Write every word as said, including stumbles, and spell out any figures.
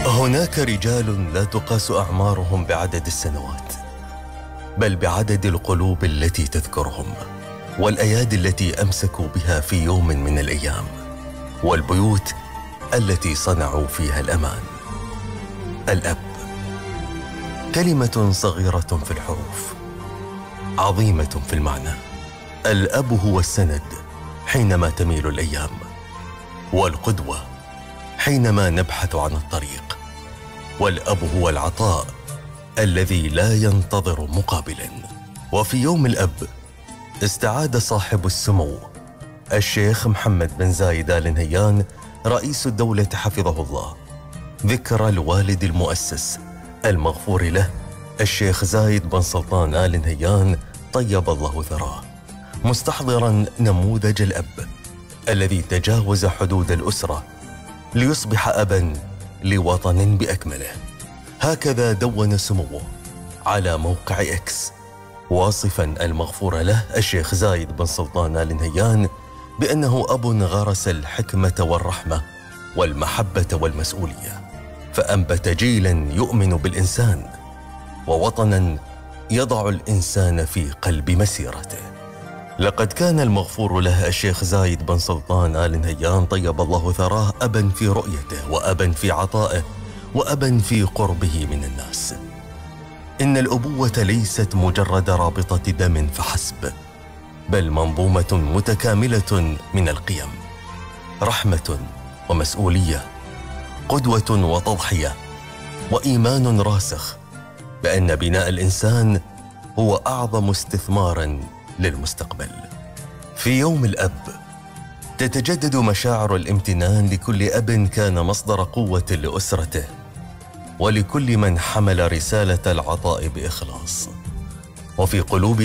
هناك رجال لا تقاس أعمارهم بعدد السنوات، بل بعدد القلوب التي تذكرهم، والأيادي التي أمسكوا بها في يوم من الأيام، والبيوت التي صنعوا فيها الأمان. الأب، كلمة صغيرة في الحروف، عظيمة في المعنى. الأب هو السند حينما تميل الأيام، والقدوة حينما نبحث عن الطريق، والأب هو العطاء الذي لا ينتظر مقابلا. وفي يوم الأب استعاد صاحب السمو الشيخ محمد بن زايد آل نهيان رئيس الدولة حفظه الله ذكرى الوالد المؤسس المغفور له الشيخ زايد بن سلطان آل نهيان طيب الله ثراه، مستحضرا نموذج الأب الذي تجاوز حدود الأسرة ليصبح أبا لوطن بأكمله. هكذا دون سموه على موقع إكس، واصفا المغفور له الشيخ زايد بن سلطان آل نهيان بأنه أب غرس الحكمة والرحمة والمحبة والمسؤولية، فأنبت جيلا يؤمن بالإنسان ووطنا يضع الإنسان في قلب مسيرته. لقد كان المغفور له الشيخ زايد بن سلطان آل نهيان طيب الله ثراه أبا في رؤيته، وأبا في عطائه، وأبا في قربه من الناس. إن الأبوة ليست مجرد رابطة دم فحسب، بل منظومة متكاملة من القيم، رحمة ومسؤولية، قدوة وتضحية، وإيمان راسخ بأن بناء الإنسان هو أعظم استثمار للمستقبل. في يوم الأب تتجدد مشاعر الامتنان لكل أب كان مصدر قوة لأسرته، ولكل من حمل رسالة العطاء بإخلاص. وفي قلوب